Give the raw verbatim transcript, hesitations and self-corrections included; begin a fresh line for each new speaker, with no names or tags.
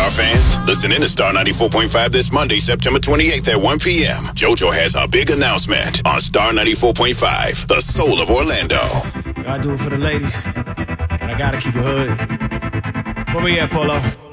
Star fans, listen in to Star ninety-four point five this Monday, September twenty-eighth at one p.m. JoJo has a big announcement on Star ninety-four point five, the soul of Orlando.
I do it for the ladies, and I gotta keep it hood. Where we at, Polo?